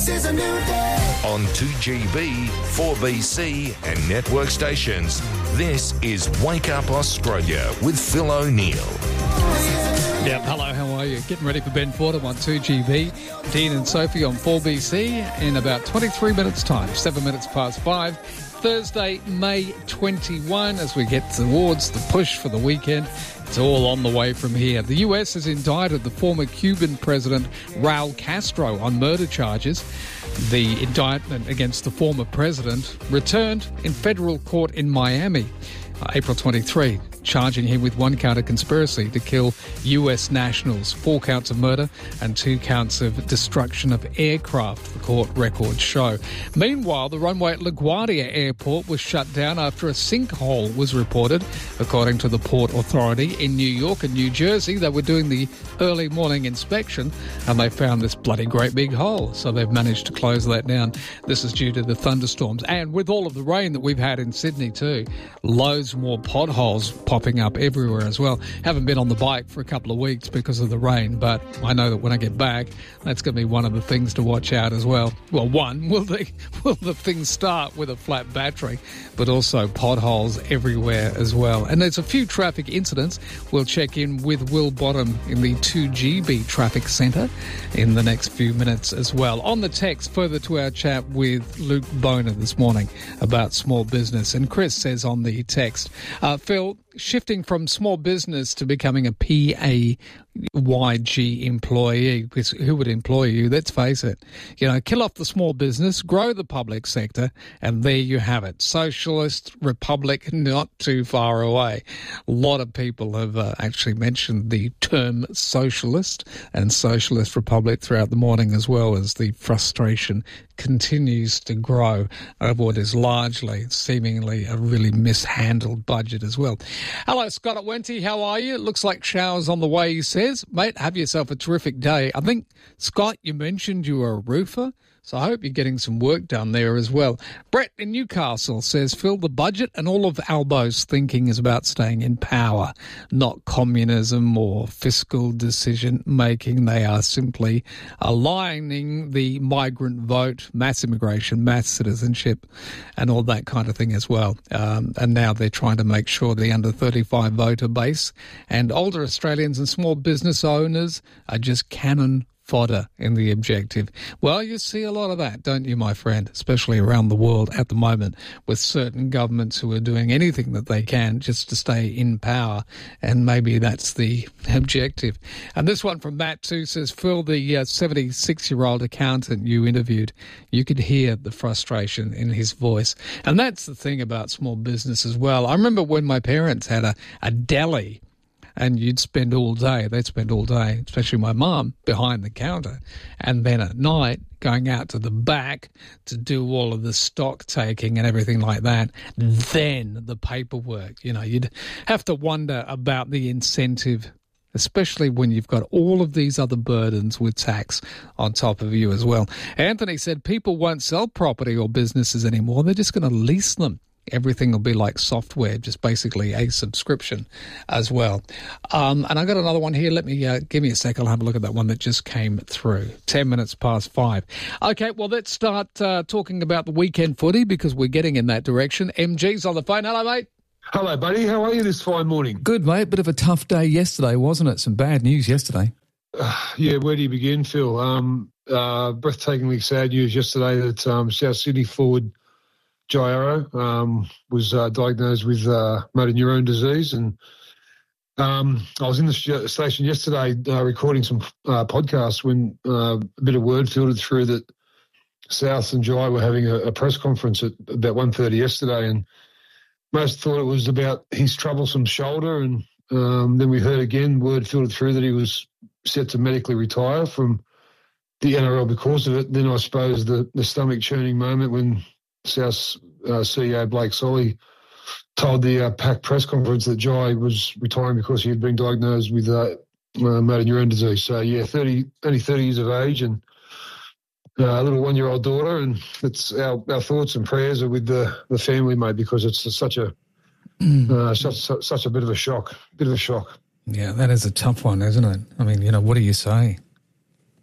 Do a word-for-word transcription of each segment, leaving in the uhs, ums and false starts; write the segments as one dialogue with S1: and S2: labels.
S1: This is a new day.
S2: On two G B, four B C and network stations, this is Wake Up Australia with Phil O'Neill.
S3: Yep, hello, how are you? Getting ready for Ben Fordham on two G B. Dean and Sophie on four B C in about twenty-three minutes' time, seven minutes past five. Thursday, May twenty-first, as we get towards the push for the weekend. It's all on the way from here. The U S has indicted the former Cuban president Raul Castro on murder charges. The indictment against the former president returned in federal court in Miami, April twenty-third, charging him with one count of conspiracy to kill U S nationals, four counts of murder and two counts of destruction of aircraft, the court records show. Meanwhile, the runway at LaGuardia Airport was shut down after a sinkhole was reported. According to the Port Authority in New York and New Jersey, they were doing the early morning inspection and they found this bloody great big hole. So they've managed to close that down. This is due to the thunderstorms. And with all of the rain that we've had in Sydney too, loads more potholes popping up everywhere as well. Haven't been on the bike for a couple of weeks because of the rain, but I know that when I get back, that's going to be one of the things to watch out as well. Well, one, will the, will the thing start with a flat battery, but also potholes everywhere as well. And there's a few traffic incidents. We'll check in with Will Bottom in the two G B Traffic Centre in the next few minutes as well. On the text, further to our chat with Luke Boner this morning about small business. And Chris says on the text, uh, Phil, shifting from small business to becoming a P A Y G employee, because who would employ you? Let's face it. You know, kill off the small business, grow the public sector, and there you have it. Socialist republic, not too far away. A lot of people have uh, actually mentioned the term socialist and socialist republic throughout the morning, as well as the frustration continues to grow over what is largely, seemingly, a really mishandled budget as well. Hello, Scott at Wenty. How are you? It looks like showers on the way, he says. Mate, have yourself a terrific day. I think, Scott, you mentioned you were a roofer, so I hope you're getting some work done there as well. Brett in Newcastle says, Phil, the budget and all of Albo's thinking is about staying in power, not communism or fiscal decision-making. They are simply aligning the migrant vote, mass immigration, mass citizenship, and all that kind of thing as well. Um, and now they're trying to make sure the under thirty-five voter base and older Australians and small business owners are just cannon fodder in the objective. Well, you see a lot of that, don't you, my friend, especially around the world at the moment, with certain governments who are doing anything that they can just to stay in power, and maybe that's the objective. And this one from Matt too says, Phil, the uh, seventy-six-year-old accountant you interviewed, you could hear the frustration in his voice. And that's the thing about small business as well. I remember when my parents had a, a deli, and you'd spend all day, they'd spend all day, especially my mum, behind the counter. And then at night, going out to the back to do all of the stock taking and everything like that. Then the paperwork, you know, you'd have to wonder about the incentive, especially when you've got all of these other burdens with tax on top of you as well. Anthony said people won't sell property or businesses anymore. They're just going to lease them. Everything will be like software, just basically a subscription as well. Um, and I got another one here. Let me uh, give me a sec. I'll have a look at that one that just came through. Ten minutes past five. Okay, well, let's start uh, talking about the weekend footy because we're getting in that direction. M G's on the phone. Hello, mate.
S4: Hello, buddy. How are you this fine morning?
S3: Good, mate. Bit of a tough day yesterday, wasn't it? Some bad news yesterday.
S4: Uh, yeah, where do you begin, Phil? Um, uh, breathtakingly sad news yesterday that um, South Sydney forward Jai Arrow um, was uh, diagnosed with uh, motor neurone disease, and um, I was in the st- station yesterday uh, recording some uh, podcasts when uh, a bit of word filtered through that South and Jai were having a, a press conference at about one thirty yesterday, and most thought it was about his troublesome shoulder, and um, then we heard again word filtered through that he was set to medically retire from the N R L because of it. Then I suppose the, the stomach churning moment when South uh, C E O Blake Solly told the uh, PAC press conference that Jai was retiring because he had been diagnosed with uh, uh, motor neurone disease. So, yeah, thirty, only thirty years of age and uh, a little one-year-old daughter, and it's our, our thoughts and prayers are with the, the family, mate, because it's such a uh, such, such such a bit of a shock, bit of a shock.
S3: Yeah, that is a tough one, isn't it? I mean, you know, what do you say?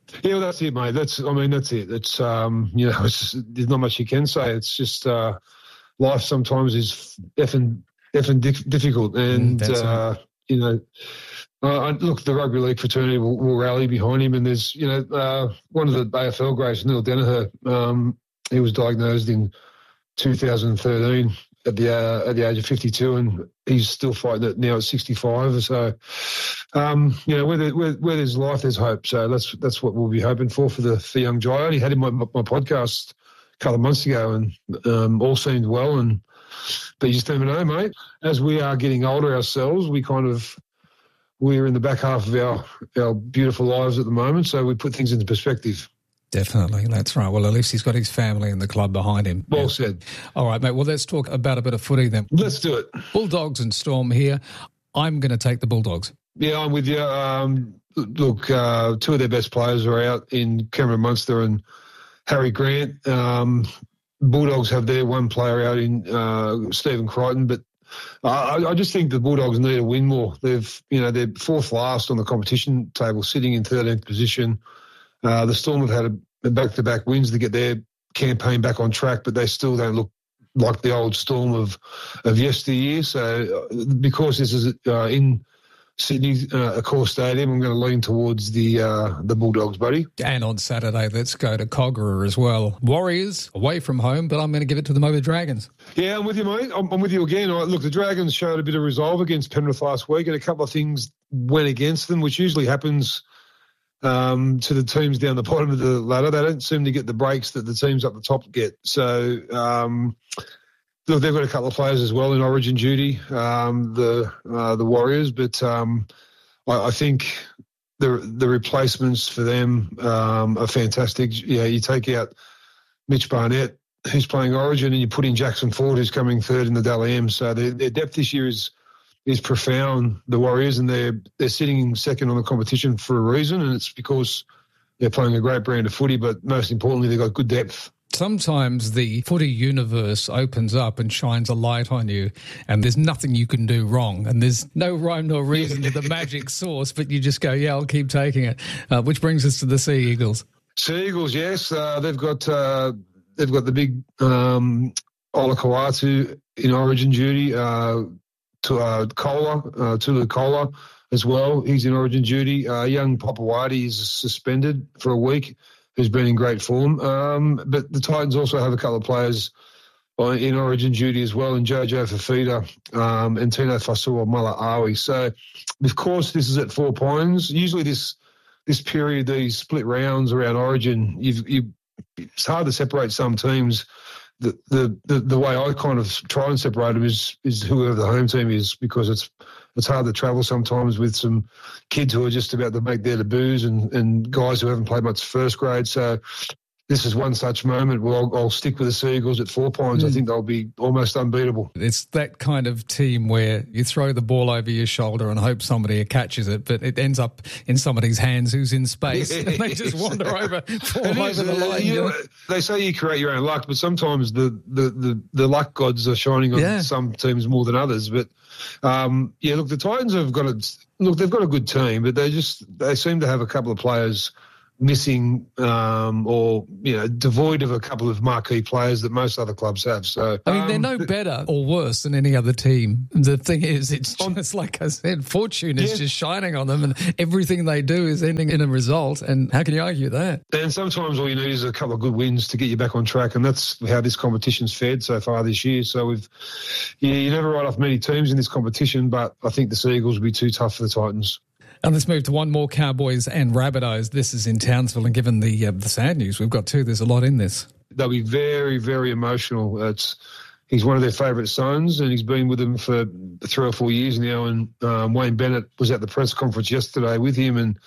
S4: Yeah, well, that's it, mate. That's, I mean, that's it. It's, um, you know, it's just, there's not much you can say. It's just uh, life sometimes is effing, effing di- difficult. And, mm, uh, right. you know, uh, look, the rugby league fraternity will, will rally behind him. And there's, you know, uh, one of the A F L greats, Neil Danaher, um, he was diagnosed in two thousand thirteen at the uh, at the age of fifty-two, and he's still fighting it now at sixty-five. So, um, you know, where, there, where, where there's life, there's hope. So that's that's what we'll be hoping for for the for young Jai. I only had him on my, my podcast a couple of months ago, and um, all seemed well. And but you just never know, mate. As we are getting older ourselves, we kind of we're in the back half of our our beautiful lives at the moment. So we put things into perspective.
S3: Definitely, that's right. Well, at least he's got his family and the club behind him.
S4: Well
S3: yeah.
S4: said.
S3: All right, mate. Well, let's talk about a bit of footy then.
S4: Let's do it.
S3: Bulldogs and Storm here. I'm going to take the Bulldogs.
S4: Yeah, I'm with you. Um, look, uh, two of their best players are out in Cameron Munster and Harry Grant. Um, Bulldogs have their one player out in uh, Stephen Crichton, but I, I just think the Bulldogs need to win more. They've, you know, they're fourth last on the competition table, sitting in thirteenth position. Uh, the Storm have had a back-to-back wins to get their campaign back on track, but they still don't look like the old Storm of of yesteryear. So uh, because this is uh, in Sydney, uh, Accor Stadium, I'm going to lean towards the uh, the Bulldogs, buddy.
S3: And on Saturday, let's go to Kogarah as well. Warriors away from home, but I'm going to give it to the Moba Dragons.
S4: Yeah, I'm with you, mate. I'm, I'm with you again. I, look, the Dragons showed a bit of resolve against Penrith last week, and a couple of things went against them, which usually happens Um, to the teams down the bottom of the ladder. They don't seem to get the breaks that the teams up the top get. So, um, look, they've got a couple of players as well in Origin duty, um, the uh, the Warriors, but um, I, I think the the replacements for them um, are fantastic. Yeah, you take out Mitch Barnett, who's playing Origin, and you put in Jackson Ford, who's coming third in the Dally M. So their, their depth this year is is profound, the Warriors, and they're they're sitting second on the competition for a reason, and it's because they're playing a great brand of footy, but most importantly, they've got good depth.
S3: Sometimes the footy universe opens up and shines a light on you, and there's nothing you can do wrong, and there's no rhyme nor reason to the magic sauce, but you just go, yeah, I'll keep taking it. Uh, which brings us to the Sea Eagles.
S4: Sea Eagles, yes. Uh, they've got uh, they've got the big um, Ola Kawatu in Origin duty, uh to uh, Kola, uh, Tulu Kola as well. He's in Origin duty. Uh, young Papawati is suspended for a week, who's been in great form. Um, but the Titans also have a couple of players in Origin duty as well, and Jojo Fafita um, and Tino Fasua Mala'awi. So, of course, this is at Four Pines. Usually this this period, these split rounds around Origin, you've, you, it's hard to separate some teams. The, the, the, the way I kind of try and separate them is is whoever the home team is, because it's it's hard to travel sometimes with some kids who are just about to make their debuts and, and guys who haven't played much first grade. So this is one such moment where I'll, I'll stick with the Sea Eagles at Four Pines. Mm. I think they'll be almost unbeatable.
S3: It's that kind of team where you throw the ball over your shoulder and hope somebody catches it, but it ends up in somebody's hands who's in space, and they just wander over, fall over the line.
S4: You know, they say you create your own luck, but sometimes the, the, the, the luck gods are shining on yeah. some teams more than others. But, um, yeah, look, the Titans have got a, look, they've got a good team, but they just they seem to have a couple of players missing um, or, you know, devoid of a couple of marquee players that most other clubs have. So
S3: I mean,
S4: um,
S3: they're no better or worse than any other team. The thing is, it's just like I said, fortune is yeah. just shining on them, and everything they do is ending in a result. And how can you argue that?
S4: And sometimes all you need is a couple of good wins to get you back on track, and that's how this competition's fared so far this year. So we've, yeah, you never write off many teams in this competition, but I think the Sea Eagles will be too tough for the Titans.
S3: And let's move to one more, Cowboys and Rabbitohs. This is in Townsville, and given the uh, the sad news we've got too, there's a lot in this.
S4: They'll be very, very emotional. It's he's one of their favourite sons, and he's been with them for three or four years now. And um, Wayne Bennett was at the press conference yesterday with him, and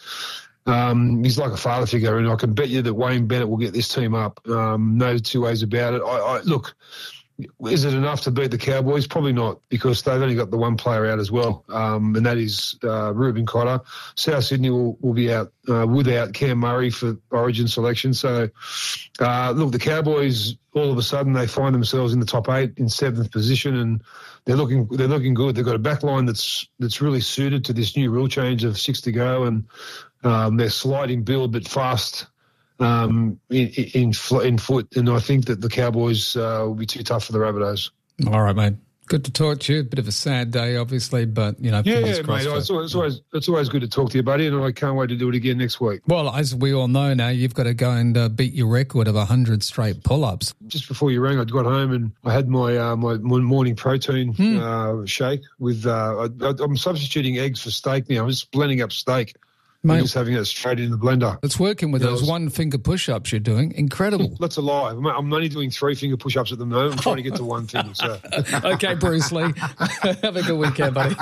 S4: um, he's like a father figure. And I can bet you that Wayne Bennett will get this team up. Um, no two ways about it. I, I look. is it enough to beat the Cowboys? Probably not, because they've only got the one player out as well, um, and that is uh, Reuben Cotter. South Sydney will, will be out uh, without Cam Murray for Origin selection. So, uh, look, the Cowboys, all of a sudden, they find themselves in the top eight in seventh position, and they're looking they're looking good. They've got a back line that's that's really suited to this new rule change of six to go, and um, they're sliding build but fast. Um, in, in in foot, and I think that the Cowboys uh, will be too tough for the Rabbitohs.
S3: All right, mate. Good to talk to you. Bit of a sad day, obviously, but, you know,
S4: yeah,
S3: fingers
S4: mate.
S3: crossed.
S4: It's always, it's, always, it's always good to talk to you, buddy, and I can't wait to do it again next week.
S3: Well, as we all know now, you've got to go and uh, beat your record of one hundred straight pull-ups.
S4: Just before you rang, I got home and I had my uh, my morning protein
S3: hmm.
S4: uh, shake with. Uh, I, I'm substituting eggs for steak now. I'm just blending up steak.
S3: Mate,
S4: I'm just having it straight in the blender.
S3: It's working with
S4: yeah,
S3: those
S4: was,
S3: one-finger push-ups you're doing. Incredible.
S4: That's a lie. I'm, I'm only doing three-finger push-ups at the moment. I'm trying to get to one finger. So.
S3: Okay, Bruce Lee. Have a good weekend, buddy.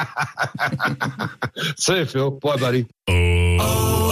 S4: See you, Phil. Bye, buddy.
S1: Oh,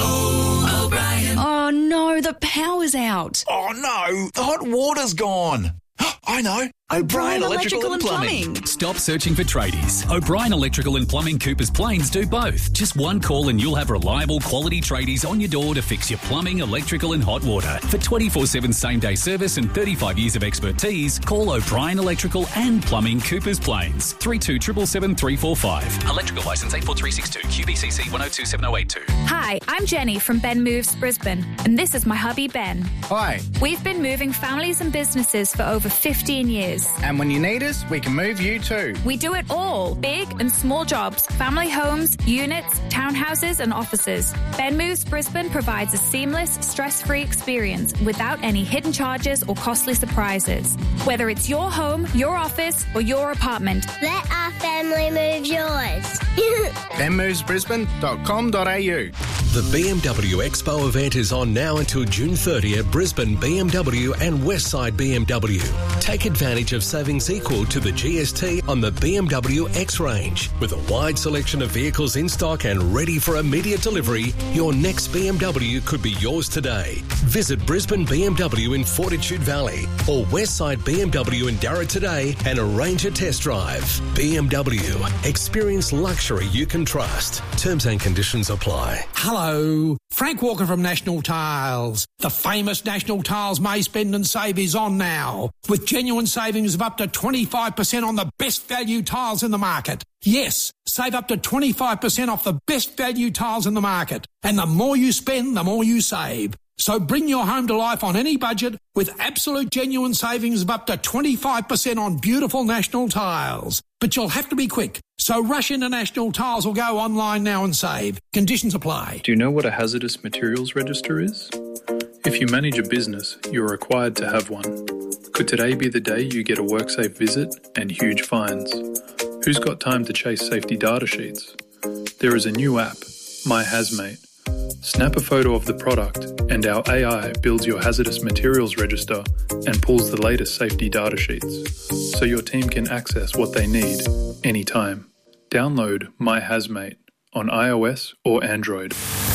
S1: oh, O'Brien.
S5: Oh, no, the power's out.
S1: Oh, no, the hot water's gone. I know. O'Brien Electrical, Electrical and Plumbing.
S5: Plumbing.
S6: Stop searching for tradies. O'Brien Electrical and Plumbing Coopers Plains do both. Just one call and you'll have reliable quality tradies on your door to fix your plumbing, electrical and hot water. For twenty-four seven same-day service and thirty-five years of expertise, call O'Brien Electrical and Plumbing Coopers Plains. three two seven seven three four five. Electrical licence eight four three six two. Q B C C one oh two seven oh eight two.
S7: Hi, I'm Jenny from Ben Moves Brisbane, and this is my hubby Ben.
S8: Hi.
S7: We've been moving families and businesses for over fifteen years.
S8: And when you need us, we can move you too.
S7: We do it all. Big and small jobs, family homes, units, townhouses and offices. Ben Moves Brisbane provides a seamless, stress-free experience without any hidden charges or costly surprises. Whether it's your home, your office or your apartment.
S9: Let our family move yours.
S8: ben moves brisbane dot com dot a u.
S10: The B M W Expo event is on now until June thirtieth at Brisbane B M W and Westside B M W. Take advantage of savings equal to the G S T on the B M W X range. With a wide selection of vehicles in stock and ready for immediate delivery, your next B M W could be yours today. Visit Brisbane B M W in Fortitude Valley or Westside B M W in Darra today and arrange a test drive. B M W. Experience luxury you can trust. Terms and conditions apply.
S11: Hello, Frank Walker from National Tiles. The famous National Tiles May Spend and Save is on now, with genuine savings of up to twenty-five percent on the best value tiles in the market. Yes, save up to twenty-five percent off the best value tiles in the market. And the more you spend, the more you save. So bring your home to life on any budget with absolute genuine savings of up to twenty-five percent on beautiful National Tiles. But you'll have to be quick. So rush into National Tiles or go online now and save. Conditions apply.
S12: Do you know what a hazardous materials register is? If you manage a business, you're required to have one. Could today be the day you get a WorkSafe visit and huge fines? Who's got time to chase safety data sheets? There is a new app, My Hazmate. Snap a photo of the product and our A I builds your hazardous materials register and pulls the latest safety data sheets so your team can access what they need anytime. Download My Hazmate on iOS or Android.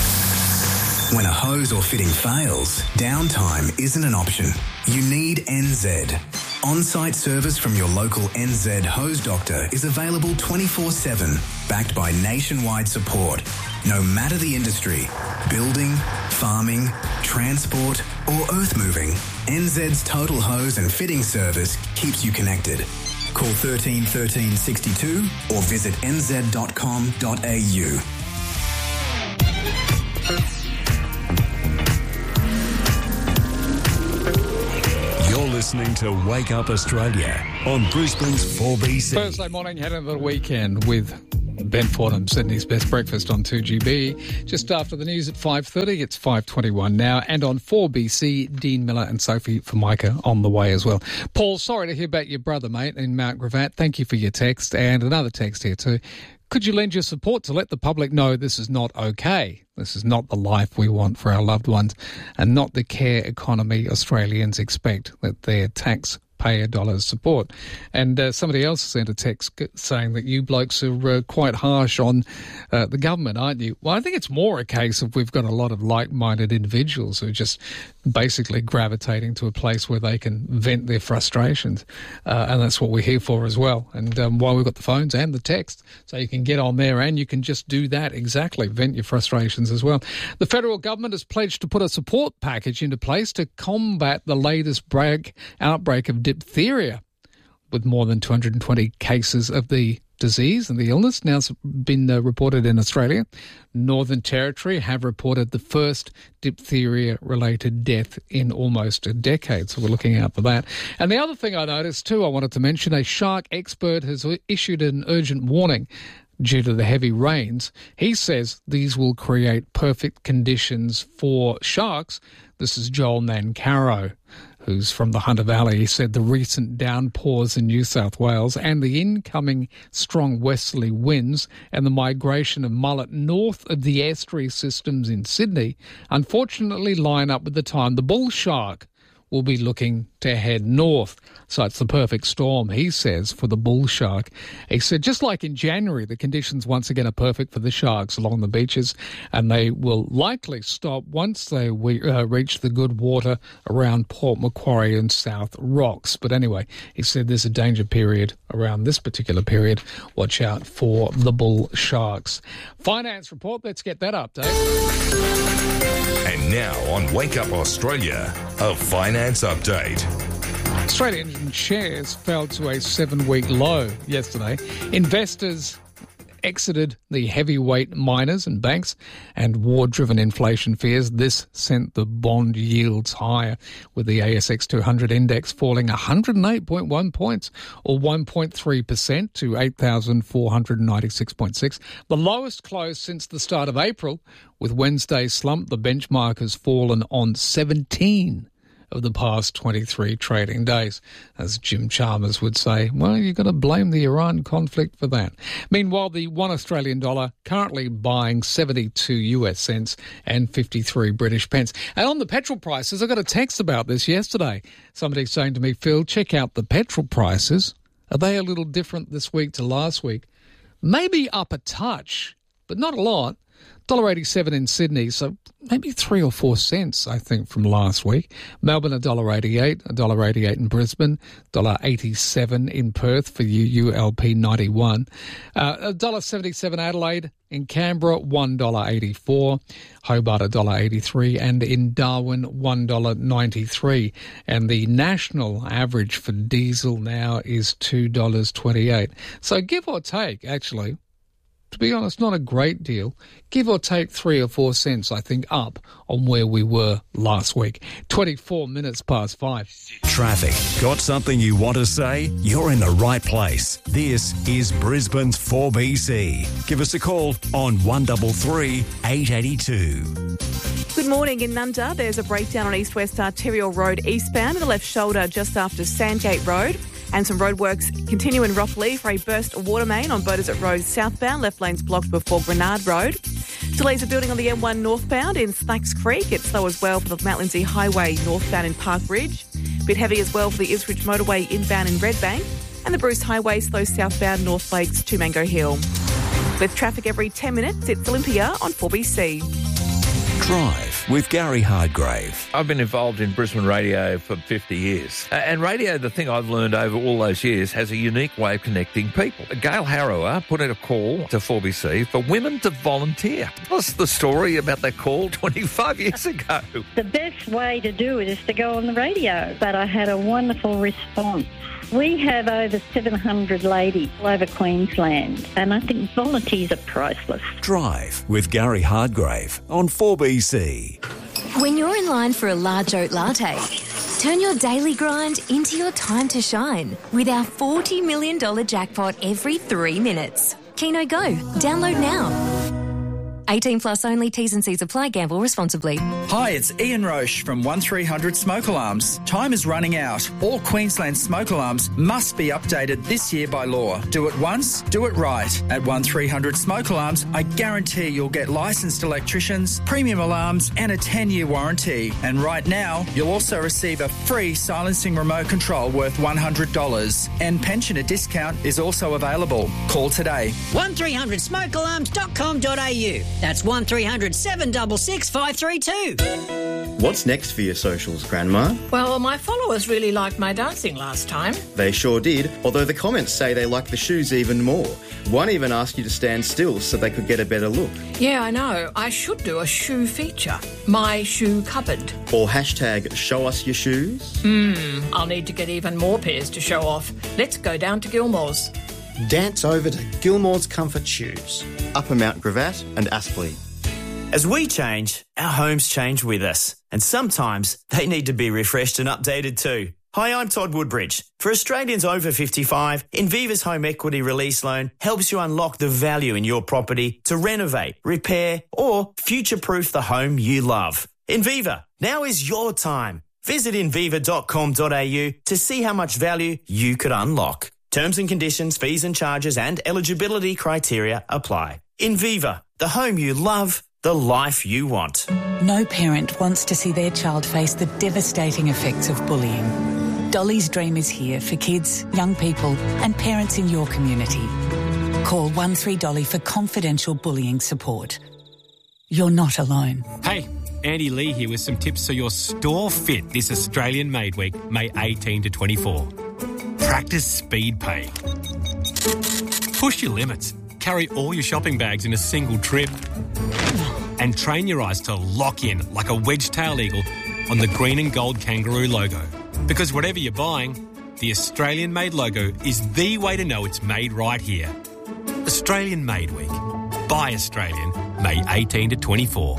S13: When a hose or fitting fails, downtime isn't an option. You need N Z. On-site service from your local N Z hose doctor is available twenty-four seven, backed by nationwide support. No matter the industry, building, farming, transport or earth moving, N Z's total hose and fitting service keeps you connected. Call thirteen thirteen sixty-two or visit n z dot com dot a u.
S2: You're listening to Wake Up Australia on Brisbane's four B C.
S3: Thursday morning, head into the weekend with Ben Fordham, Sydney's Best Breakfast on two G B. Just after the news at five thirty, it's five twenty-one now. And on four B C, Dean Miller and Sophie Formica on the way as well. Paul, sorry to hear about your brother, mate, in Mount Gravatt. Thank you for your text. And another text here too. Could you lend your support to let the public know this is not okay? This is not the life we want for our loved ones and not the care economy Australians expect that their taxpayer dollars support. And uh, somebody else sent a text saying that you blokes are uh, quite harsh on uh, the government, aren't you? Well, I think it's more a case of we've got a lot of like-minded individuals who are just basically gravitating to a place where they can vent their frustrations. Uh, and that's what we're here for as well. And um, while we've got the phones and the text, so you can get on there and you can just do that exactly, vent your frustrations as well. The federal government has pledged to put a support package into place to combat the latest break, outbreak of diphtheria, with more than two hundred twenty cases of the disease and the illness now been uh, reported in Australia. Northern Territory have reported the first diphtheria-related death in almost a decade, so we're looking out for that. And the other thing I noticed too, I wanted to mention, a shark expert has issued an urgent warning due to the heavy rains. He says these will create perfect conditions for sharks. This is Joel Nancaro, who's from the Hunter Valley. He said the recent downpours in New South Wales and the incoming strong westerly winds and the migration of mullet north of the estuary systems in Sydney unfortunately line up with the time the bull shark will be looking to head north. So it's the perfect storm, he says, for the bull shark. He said, just like in January, the conditions once again are perfect for the sharks along the beaches, and they will likely stop once they we, uh, reach the good water around Port Macquarie and South Rocks. But anyway, he said there's a danger period around this particular period. Watch out for the bull sharks. Finance report, let's get that update.
S2: And now on Wake Up Australia, a finance update.
S3: Australian shares fell to a seven-week low yesterday. Investors exited the heavyweight miners and banks and war-driven inflation fears. This sent the bond yields higher, with the A S X two hundred index falling one hundred eight point one points or one point three percent to eight thousand four hundred ninety-six point six, the lowest close since the start of April. With Wednesday's slump, the benchmark has fallen on seventeen of the past twenty-three trading days. As Jim Chalmers would say, well, you've got to blame the Iran conflict for that. Meanwhile, the one Australian dollar currently buying seventy-two US cents and fifty-three British pence. And on the petrol prices, I got a text about this yesterday. Somebody saying to me, Phil, check out the petrol prices. Are they a little different this week to last week? Maybe up a touch, but not a lot. one dollar eighty-seven in Sydney, so maybe three or four cents, I think, from last week. Melbourne, one dollar eighty-eight, one dollar eighty-eight in Brisbane, one dollar eighty-seven in Perth for you, U L P ninety-one. Uh, one dollar seventy-seven Adelaide, in Canberra, one dollar eighty-four, Hobart, one dollar eighty-three, and in Darwin, one dollar ninety-three. And the national average for diesel now is two dollars twenty-eight. So give or take, actually, to be honest, not a great deal. Give or take three or four cents, I think, up on where we were last week. twenty-four minutes past five.
S14: Traffic. Got something you want to say? You're in the right place. This is Brisbane's four B C. Give us a call on one three three, eight eight two.
S15: Good morning. In Nunda, there's a breakdown on East West Arterial Road eastbound in the left shoulder just after Sandgate Road. And some roadworks continue in Rockley for a burst water main on Beaudesert Road southbound. Left lane's blocked before Grenard Road. Delays are building on the M one northbound in Snacks Creek. It's slow as well for the Mount Lindesay Highway northbound in Park Ridge. A bit heavy as well for the Ipswich Motorway inbound in Redbank. And the Bruce Highway slow southbound North Lakes to Mango Hill. With traffic every ten minutes, it's Olympia on four B C.
S14: Drive with Gary Hardgrave.
S16: I've been involved in Brisbane radio for fifty years. And radio, the thing I've learned over all those years, has a unique way of connecting people. Gail Harrower put in a call to four B C for women to volunteer. What's the story about that call twenty-five years ago?
S17: The best way to do it is to go on the radio. But I had a wonderful response. We have over seven hundred ladies all over Queensland, and I think volunteers are priceless.
S14: Drive with Gary Hardgrave on four B C.
S18: When you're in line for a large oat latte, turn your daily grind into your time to shine with our forty million dollars jackpot every three minutes. Keno Go. Download now. eighteen plus only. T's and C's apply. Gamble responsibly.
S19: Hi, it's Ian Roche from one three hundred Smoke Alarms. Time is running out. All Queensland smoke alarms must be updated this year by law. Do it once, do it right. At one three hundred Smoke Alarms, I guarantee you'll get licensed electricians, premium alarms and a ten-year warranty. And right now, you'll also receive a free silencing remote control worth one hundred dollars. And pensioner discount is also available. Call today.
S20: one three hundred smoke alarms dot com dot a u. That's one three hundred seven six six five three two.
S21: What's next for your socials, Grandma?
S22: Well, my followers really liked my dancing last time.
S21: They sure did, although the comments say they like the shoes even more. One even asked you to stand still so they could get a better look.
S22: Yeah, I know. I should do a shoe feature. My shoe cupboard.
S21: Or hashtag show us your shoes.
S22: Hmm, I'll need to get even more pairs to show off. Let's go down to Gilmore's.
S21: Dance over to Gilmore's Comfort Shoes, Upper Mount Gravatt and Aspley.
S23: As we change, our homes change with us, and sometimes they need to be refreshed and updated too. Hi, I'm Todd Woodbridge. For Australians over fifty-five, Inviva's Home Equity Release Loan helps you unlock the value in your property to renovate, repair or future-proof the home you love. Inviva, now is your time. Visit inviva dot com dot a u to see how much value you could unlock. Terms and conditions, fees and charges and eligibility criteria apply. Inviva, the home you love, the life you want.
S24: No parent wants to see their child face the devastating effects of bullying. Dolly's Dream is here for kids, young people and parents in your community. Call one three Dolly for confidential bullying support. You're not alone.
S25: Hey, Andy Lee here with some tips so your store fit this Australian Made Week, May eighteenth to twenty-four. Practice speed pay. Push your limits. Carry all your shopping bags in a single trip. And train your eyes to lock in like a wedge-tailed eagle on the green and gold kangaroo logo. Because whatever you're buying, the Australian Made logo is the way to know it's made right here. Australian Made Week. Buy Australian, May eighteenth to twenty-four.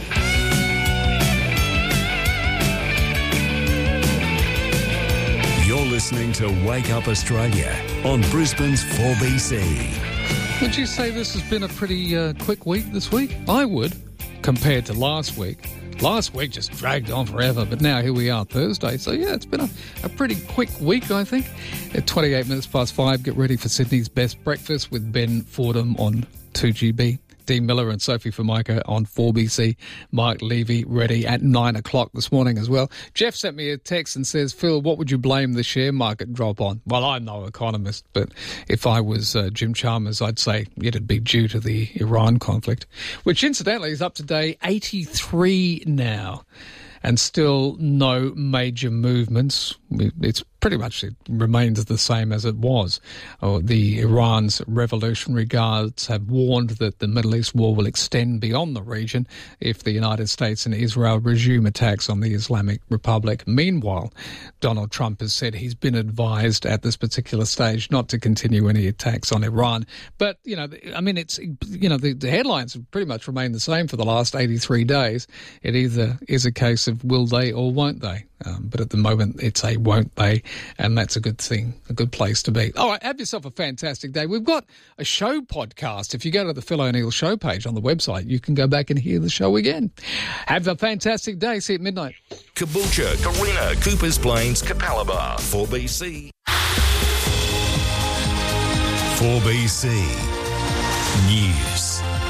S14: You're listening to Wake Up Australia on Brisbane's four B C.
S3: Would you say this has been a pretty uh, quick week this week? I would, compared to last week. Last week just dragged on forever, but now here we are Thursday. So, yeah, it's been a, a pretty quick week, I think. At twenty-eight minutes past five, get ready for Sydney's Best Breakfast with Ben Fordham on two G B. Dean Miller and Sophie Formica on four B C. Mike Levy ready at nine o'clock this morning as well. Jeff sent me a text and says, Phil, what would you blame the share market drop on? Well, I'm no economist, but if I was uh, Jim Chalmers, I'd say it'd be due to the Iran conflict, which incidentally is up to day eighty-three now. And still no major movements. It's pretty much, it remains the same as it was. Oh, the Iran's Revolutionary Guards have warned that the Middle East war will extend beyond the region if the United States and Israel resume attacks on the Islamic Republic. Meanwhile, Donald Trump has said he's been advised at this particular stage not to continue any attacks on Iran. But, you know, I mean, it's, you know, the, the headlines have pretty much remained the same for the last eighty-three days. It either is a case of will they or won't they? Um, but at the moment, it's a won't they, and that's a good thing, a good place to be. All right, have yourself a fantastic day. We've got a show podcast. If you go to the Phil O'Neill show page on the website, you can go back and hear the show again. Have a fantastic day. See you at midnight.
S2: Caboolture, Carina, Coopers Plains, Capalaba, four B C.
S14: four B C News.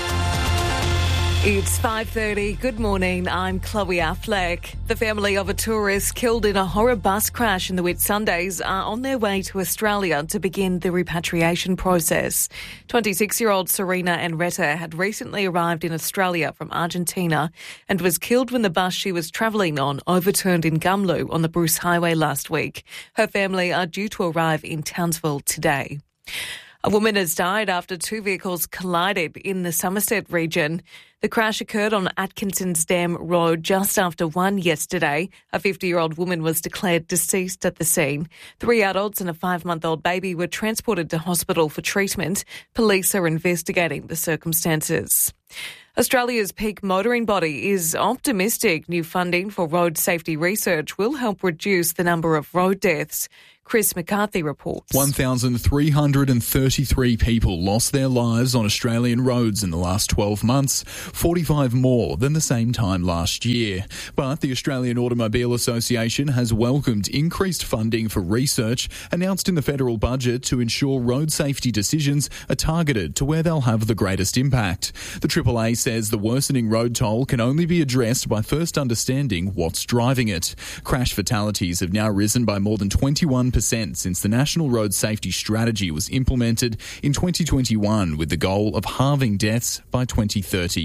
S15: It's five thirty. Good morning. I'm Chloe Affleck. The family of a tourist killed in a horror bus crash in the Whitsundays are on their way to Australia to begin the repatriation process. twenty-six-year-old Serena Enretta had recently arrived in Australia from Argentina and was killed when the bus she was travelling on overturned in Gumlu on the Bruce Highway last week. Her family are due to arrive in Townsville today. A woman has died after two vehicles collided in the Somerset region. The crash occurred on Atkinson's Dam Road just after one yesterday. A fifty-year-old woman was declared deceased at the scene. Three adults and a five-month-old baby were transported to hospital for treatment. Police are investigating the circumstances. Australia's peak motoring body is optimistic new funding for road safety research will help reduce the number of road deaths. Chris McCarthy reports.
S26: one thousand three hundred thirty-three people lost their lives on Australian roads in the last twelve months, forty-five more than the same time last year. But the Australian Automobile Association has welcomed increased funding for research announced in the federal budget to ensure road safety decisions are targeted to where they'll have the greatest impact. The triple A says the worsening road toll can only be addressed by first understanding what's driving it. Crash fatalities have now risen by more than twenty-one percent since the National Road Safety Strategy was implemented in twenty twenty-one with the goal of halving deaths by twenty thirty.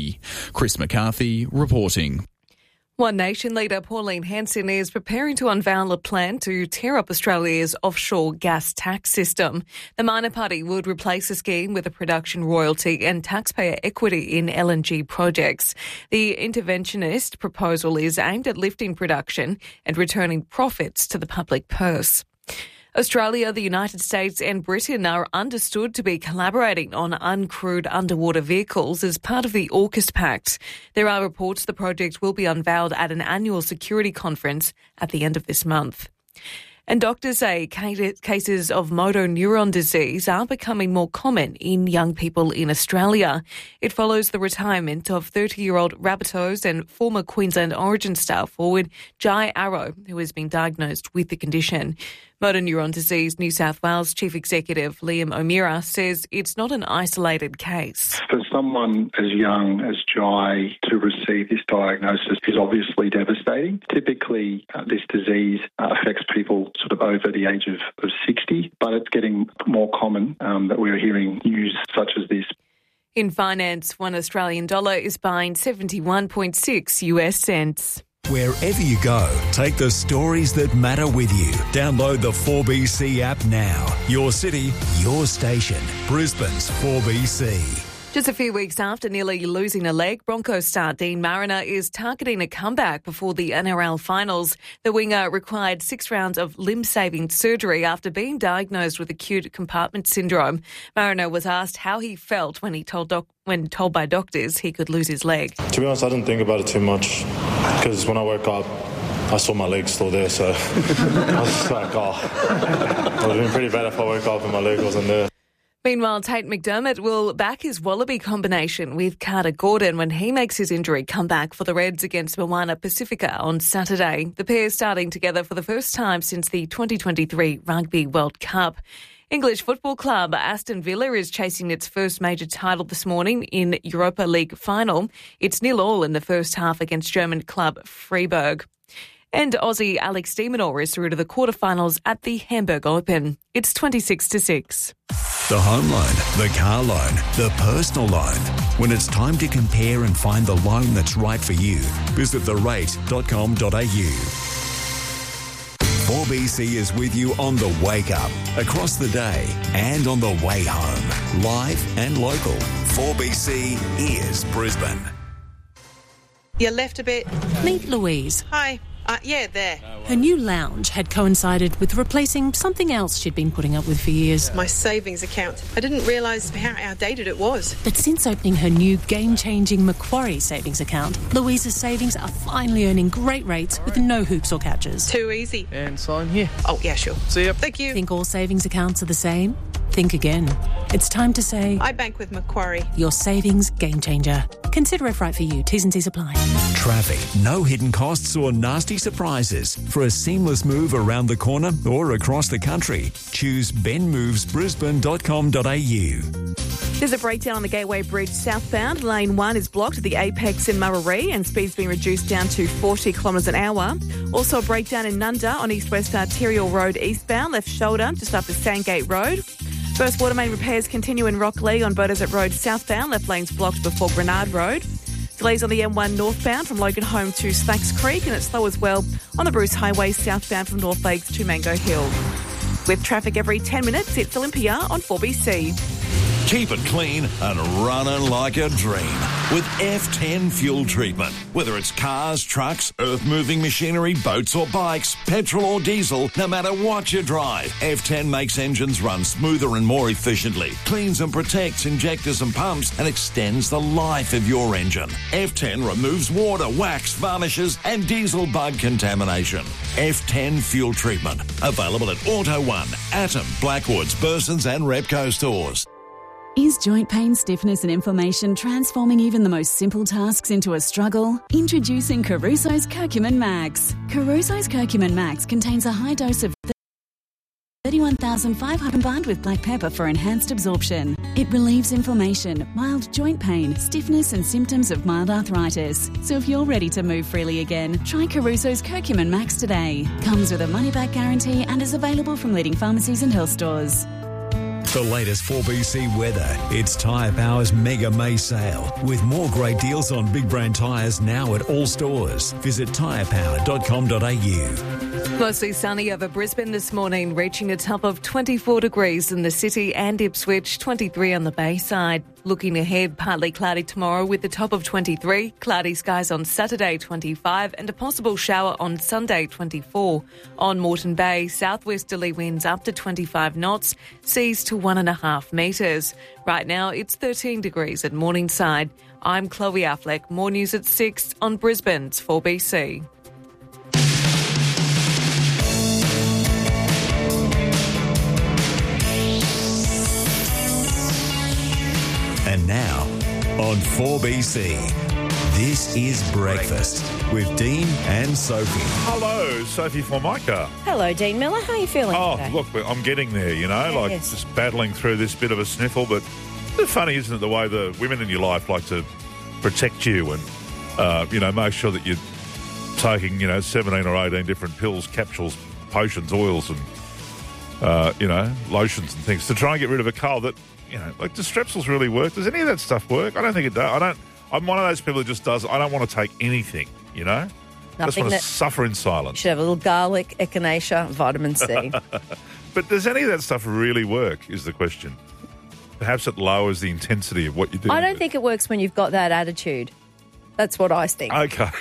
S26: three. Chris McCarthy reporting.
S15: One Nation leader Pauline Hanson is preparing to unveil a plan to tear up Australia's offshore gas tax system. The minor party would replace the scheme with a production royalty and taxpayer equity in L N G projects. The interventionist proposal is aimed at lifting production and returning profits to the public purse. Australia, the United States and Britain are understood to be collaborating on uncrewed underwater vehicles as part of the AUKUS Pact. There are reports the project will be unveiled at an annual security conference at the end of this month. And doctors say cases of motor neuron disease are becoming more common in young people in Australia. It follows the retirement of thirty-year-old Rabbitohs and former Queensland Origin star forward Jai Arrow, who has been diagnosed with the condition. Motor neuron disease New South Wales Chief Executive Liam O'Meara says it's not an isolated case.
S1: For someone as young as Jai to receive this diagnosis is obviously devastating. Typically, uh, this disease uh, affects people sort of over the age of, of sixty, but it's getting more common um, that we're hearing news such as this.
S15: In finance, one Australian dollar is buying seventy-one point six U S cents.
S14: Wherever you go, take the stories that matter with you. Download the four B C app now. Your city, your station. Brisbane's four B C.
S15: Just a few weeks after nearly losing a leg, Broncos star Dean Mariner is targeting a comeback before the N R L finals. The winger required six rounds of limb-saving surgery after being diagnosed with acute compartment syndrome. Mariner was asked how he felt when he told doc- when told by doctors he could lose his leg.
S4: To be honest, I didn't think about it too much because when I woke up, I saw my leg still there, so I was just like, oh, it would have been pretty bad if I woke up and my leg wasn't there.
S15: Meanwhile, Tate McDermott will back his Wallaby combination with Carter Gordon when he makes his injury comeback for the Reds against Moana Pacifica on Saturday. The pair starting together for the first time since the twenty twenty-three Rugby World Cup. English football club Aston Villa is chasing its first major title this morning in Europa League final. It's nil all in the first half against German club Freiburg. And Aussie Alex de Minaur is through to the quarterfinals at the Hamburg Open. It's twenty-six to six.
S14: The home loan, the car loan, the personal loan. When it's time to compare and find the loan that's right for you, visit the rate dot com dot a u. four B C is with you on the wake up, across the day and on the way home. Live and local. four B C is Brisbane.
S5: You left a bit.
S6: Meet Louise.
S5: Hi. Uh, yeah, there.
S6: Her new lounge had coincided with replacing something else she'd been putting up with for years.
S5: My savings account. I didn't realise how outdated it was.
S6: But since opening her new game-changing Macquarie savings account, Louise's savings are finally earning great rates with no hoops or catches.
S5: Too easy.
S7: And sign here.
S5: Oh, yeah, sure.
S7: See ya.
S5: Thank you.
S6: Think all savings accounts are the same? Think again. It's time to say...
S5: I bank with Macquarie.
S6: Your savings game changer. Consider if right for you. T's and C's apply.
S14: Traffic, no hidden costs or nasty surprises. For a seamless move around the corner or across the country, choose ben moves brisbane dot com dot a u.
S15: There's a breakdown on the Gateway Bridge southbound. Lane one is blocked at the Apex in Murray and speed's been reduced down to forty kilometres an hour. Also a breakdown in Nunda on East-West Arterial Road eastbound, left shoulder just after Sandgate Road. First water main repairs continue in Rockley on Beaudesert Road southbound, left lanes blocked before Grenard Road. Delays on the M one northbound from Logan Home to Slacks Creek, and it's slow as well on the Bruce Highway southbound from North Lakes to Mango Hill. With traffic every ten minutes, it's Olympia on four B C.
S9: Keep it clean and running like a dream with F ten fuel treatment. Whether it's cars, trucks, earth-moving machinery, boats or bikes, petrol or diesel, no matter what you drive, F ten makes engines run smoother and more efficiently, cleans and protects injectors and pumps, and extends the life of your engine. F ten removes water, wax, varnishes and diesel bug contamination. F ten fuel treatment. Available at Auto One, Atom, Blackwoods, Burson's and Repco stores.
S27: Is joint pain, stiffness and inflammation transforming even the most simple tasks into a struggle? Introducing Caruso's Curcumin Max. Caruso's Curcumin Max contains a high dose of thirty-one thousand five hundred combined with black pepper for enhanced absorption. It relieves inflammation, mild joint pain, stiffness and symptoms of mild arthritis. So if you're ready to move freely again, try Caruso's Curcumin Max today. Comes with a money-back guarantee and is available from leading pharmacies and health stores.
S14: The latest four B C weather. It's Tyre Power's Mega May sale with more great deals on big brand tyres now at all stores. Visit tyre power dot com dot a u.
S7: Mostly sunny over Brisbane this morning, reaching a top of twenty-four degrees in the city and Ipswich, twenty-three on the Bayside. Looking ahead, partly cloudy tomorrow with the top of twenty-three, cloudy skies on Saturday, twenty-five, and a possible shower on Sunday, twenty-four. On Moreton Bay, southwesterly winds up to twenty-five knots, seas to one and a half metres. Right now, it's thirteen degrees at Morningside. I'm Chloe Affleck. More news at six on Brisbane's four B C.
S14: And now, on four B C, this is Breakfast with Dean and Sophie.
S8: Hello, Sophie Formica.
S10: Hello, Dean Miller. How are you feeling
S8: Oh,
S10: today?
S8: look, I'm getting there, you know,
S10: Yeah,
S8: like
S10: yes.
S8: just battling through this bit of a sniffle. But it's funny, isn't it, the way the women in your life like to protect you and, uh, you know, make sure that you're taking, you know, seventeen or eighteen different pills, capsules, potions, oils and, uh, you know, lotions and things to try and get rid of a cold that, you know, like, does Strepsils really work? Does any of that stuff work? I don't think it does. I don't. I'm one of those people who just does. I don't want to take anything, you know. I just
S10: Nothing
S8: want to
S10: that-
S8: suffer in silence.
S10: Should have a little garlic, echinacea, vitamin C.
S8: But does any of that stuff really work, is the question. Perhaps it lowers the intensity of what you do.
S10: I don't think it works when you've got that attitude. That's what I think.
S8: Okay.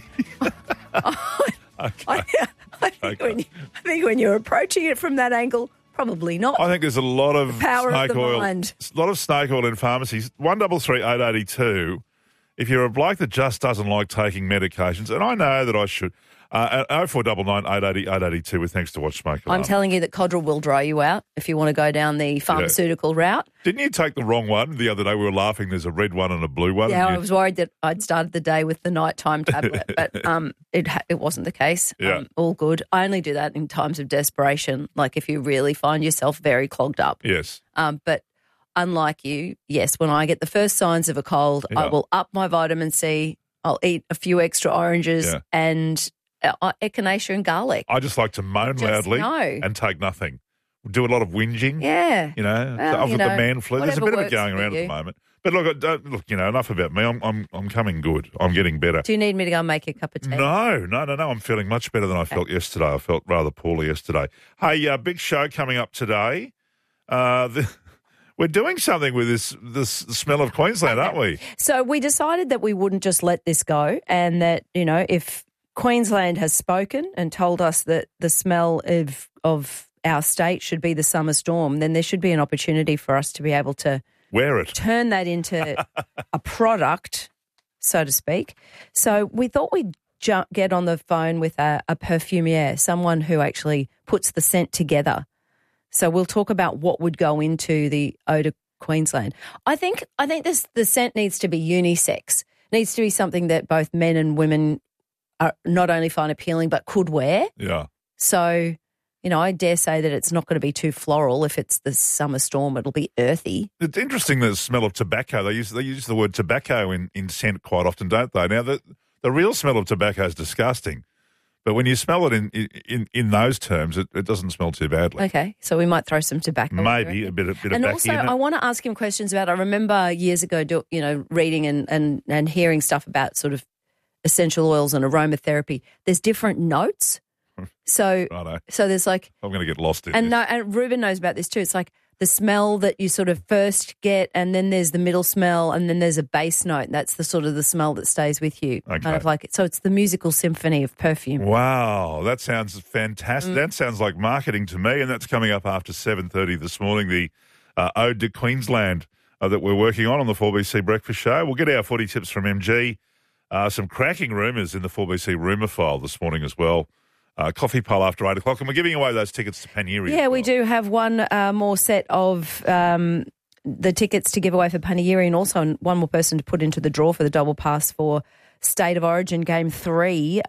S10: I, I think when you, I think when you're approaching it from that angle, probably not.
S8: I think there's a lot of
S10: The power of
S8: snake
S10: the
S8: oil.
S10: mind.
S8: A lot of snake oil in pharmacies. One double three eight eighty two. If you're a bloke that just doesn't like taking medications, and I know that I should, uh, oh four nine nine eight eight zero eight eight two with thanks to Watch Smoke Alarm.
S10: I'm telling you that Codral will dry you out if you want to go down the pharmaceutical route.
S8: Didn't you take the wrong one the other day? We were laughing. There's a red one and a blue one.
S10: Yeah,
S8: and
S10: I
S8: you-
S10: was worried that I'd started the day with the nighttime tablet, but um, it ha- it wasn't the case.
S8: Yeah.
S10: Um, all good. I only do that in times of desperation, like if you really find yourself very clogged up.
S8: Yes.
S10: Um, but unlike you, yes, when I get the first signs of a cold, I
S8: Yeah.
S10: will up my vitamin C. I'll eat a few extra oranges
S8: Yeah.
S10: and uh, echinacea and garlic.
S8: I just like to moan
S10: Just
S8: loudly
S10: no.
S8: and take nothing. Do a lot of whinging.
S10: Yeah.
S8: You know,
S10: Well,
S8: I've
S10: you
S8: got the
S10: know,
S8: man flu. There's a
S10: whatever
S8: bit of it
S10: works
S8: going
S10: for
S8: around at
S10: you.
S8: the moment. But look, I don't- look, you know, enough about me. I'm, I'm, I'm coming good. I'm getting better.
S10: Do you need me to go and make you a cup of tea?
S8: No, no, no, no. I'm feeling much better than I felt yesterday. I felt rather poorly yesterday. Hey, uh, big show coming up today. Uh, the, we're doing something with this this smell of Queensland, aren't we?
S10: So we decided that we wouldn't just let this go, and that, you know, if Queensland has spoken and told us that the smell of of our state should be the summer storm, then there should be an opportunity for us to be able to
S8: wear it,
S10: turn that into a product, so to speak. So we thought we'd ju- get on the phone with a, a perfumier, someone who actually puts the scent together. So we'll talk about what would go into the Eau de Queensland. I think I think this the scent needs to be unisex. It needs to be something that both men and women are not only find appealing but could wear.
S8: Yeah.
S10: So, you know, I dare say that it's not going to be too floral. If it's the summer storm, it'll be earthy.
S8: It's interesting, the smell of tobacco. They use they use the word tobacco in, in scent quite often, don't they? Now, the the real smell of tobacco is disgusting, but when you smell it in in, in those terms, it, it doesn't smell too badly.
S10: Okay, so we might throw some tobacco in
S8: Maybe
S10: there.
S8: a bit, a bit of
S10: And
S8: backy
S10: also,
S8: in it.
S10: I want to ask him questions about. I remember years ago, do, you know, reading and, and and hearing stuff about sort of essential oils and aromatherapy. There's different notes. So,
S8: Righto.
S10: so there's like,
S8: I'm going to get lost in
S10: and
S8: this.
S10: no, and Ruben knows about this too. It's like the smell that you sort of first get, and then there's the middle smell, and then there's a base note. And that's the sort of the smell that stays with you.
S8: Okay.
S10: Kind of like, so it's the musical symphony of perfume.
S8: Wow, that sounds fantastic.
S10: Mm.
S8: That sounds like marketing to me, and that's coming up after seven thirty this morning, the uh, Ode to Queensland uh, that we're working on on the four B C Breakfast Show. We'll get our footy tips from M G, uh, some cracking rumours in the four B C rumour file this morning as well. Uh, coffee poll after eight o'clock, and we're giving away those tickets to Paniri.
S10: Yeah, we do have one uh, more set of um, the tickets to give away for Panegyri, and also one more person to put into the draw for the double pass for State of Origin Game three